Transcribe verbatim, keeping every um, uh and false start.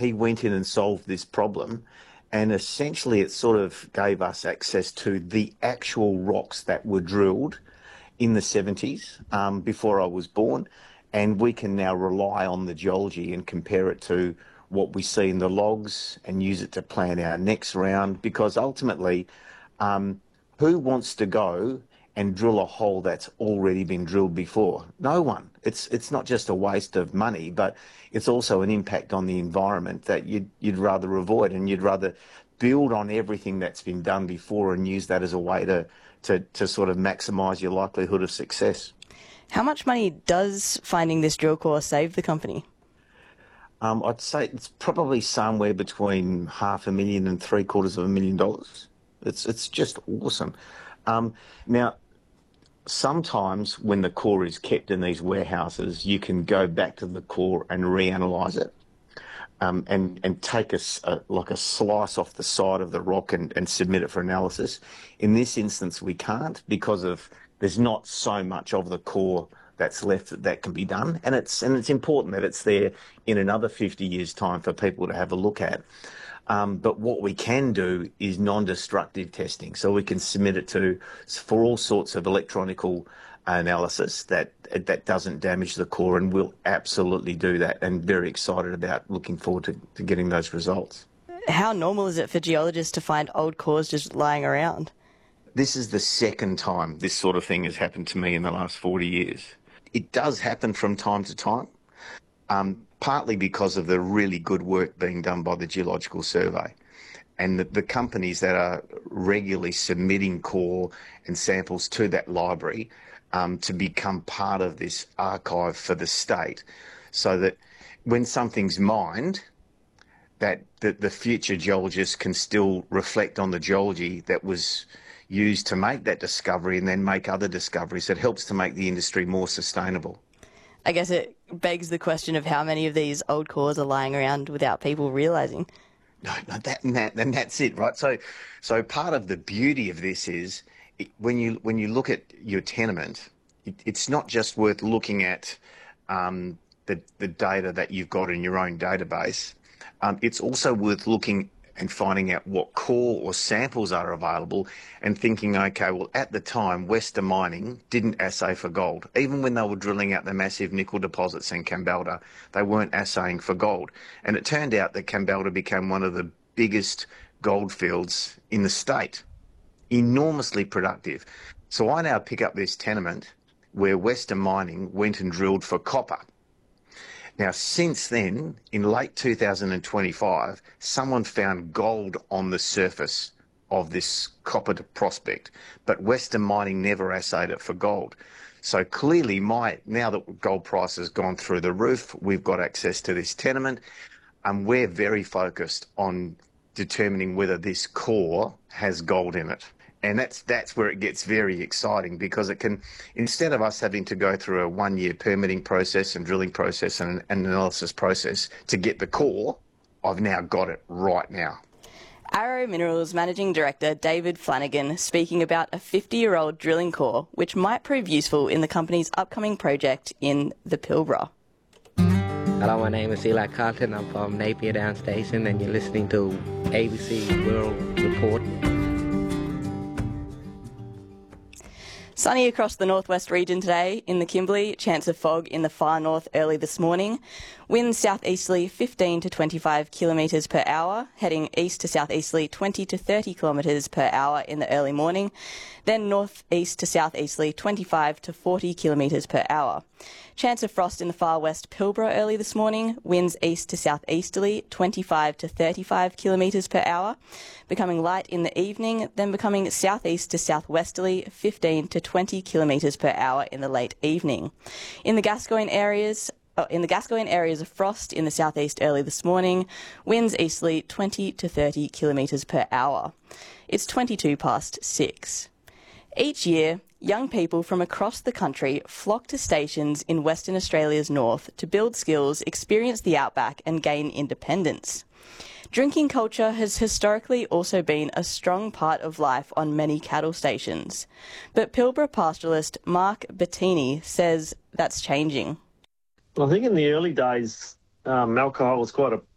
he went in and solved this problem, and essentially it sort of gave us access to the actual rocks that were drilled in the seventies, um, before I was born, and we can now rely on the geology and compare it to what we see in the logs and use it to plan our next round, because ultimately, um, who wants to go and drill a hole that's already been drilled before? No one. It's it's not just a waste of money, but it's also an impact on the environment that you'd, you'd rather avoid, and you'd rather build on everything that's been done before and use that as a way to, to, to sort of maximise your likelihood of success. How much money does finding this drill core save the company? Um, I'd say it's probably somewhere between half a million and three quarters of a million dollars. It's it's just awesome. Um, now, sometimes when the core is kept in these warehouses, you can go back to the core and reanalyse it, um, and and take a, a like a slice off the side of the rock and, and submit it for analysis. In this instance, we can't, because of there's not so much of the core that's left that, that can be done, and it's and it's important that it's there in another fifty years' time for people to have a look at. Um, but what we can do is non-destructive testing, so we can submit it to for all sorts of electronical analysis that that doesn't damage the core, and we'll absolutely do that. And very excited about looking forward to, to getting those results. How normal is it for geologists to find old cores just lying around? This is the second time this sort of thing has happened to me in the last forty years. It does happen from time to time, um, partly because of the really good work being done by the Geological Survey. And the, the companies that are regularly submitting core and samples to that library um, to become part of this archive for the state, so that when something's mined, that the, the future geologists can still reflect on the geology that was used to make that discovery and then make other discoveries. It helps to make the industry more sustainable. I guess it begs the question of how many of these old cores are lying around without people realising. No, no, that and that, and that's it, right? So, so part of the beauty of this is it, when you when you look at your tenement, it, it's not just worth looking at um, the the data that you've got in your own database. Um, it's also worth looking and finding out what core or samples are available and thinking, okay, well, at the time, Western Mining didn't assay for gold. Even when they were drilling out the massive nickel deposits in Kambalda, they weren't assaying for gold. And it turned out that Kambalda became one of the biggest gold fields in the state, enormously productive. So I now pick up this tenement where Western Mining went and drilled for copper. Now, since then, in late two thousand twenty-five, someone found gold on the surface of this copper prospect, but Western Mining never assayed it for gold. So clearly, my now that gold price has gone through the roof, we've got access to this tenement, and we're very focused on determining whether this core has gold in it. And that's that's where it gets very exciting, because it can, instead of us having to go through a one-year permitting process and drilling process and an analysis process to get the core, I've now got it right now. Arrow Minerals Managing Director David Flanagan speaking about a fifty-year-old drilling core which might prove useful in the company's upcoming project in the Pilbara. Hello, my name is Eli Carlton. I'm from Napier Down Station, and you're listening to A B C World Report. Sunny across the northwest region today. In the Kimberley, chance of fog in the far north early this morning. Winds southeasterly fifteen to twenty-five kilometres per hour, heading east to southeasterly twenty to thirty kilometres per hour in the early morning. Then northeast to southeasterly twenty-five to forty kilometres per hour. Chance of frost in the far west Pilbara early this morning. Winds east to southeasterly twenty-five to thirty-five kilometres per hour. Becoming light in the evening, then becoming southeast to southwesterly fifteen to twenty kilometres per hour in the late evening. In the Gascoyne areas, oh, in the Gascoyne areas of frost in the southeast early this morning. Winds easterly twenty to thirty kilometres per hour. It's twenty-two past six. Each year, young people from across the country flock to stations in Western Australia's north to build skills, experience the outback and gain independence. Drinking culture has historically also been a strong part of life on many cattle stations. But Pilbara pastoralist Mark Bettini says that's changing. Well, I think in the early days, um, alcohol was quite a